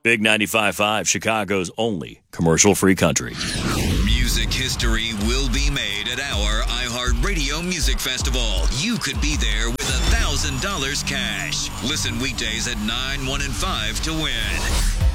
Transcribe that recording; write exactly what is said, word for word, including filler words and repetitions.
Big ninety-five point five, Chicago's only commercial-free country. Music history will be made at our iHeartRadio Music Festival. You could be there with one thousand dollars cash. Listen weekdays at nine, one, and five to win.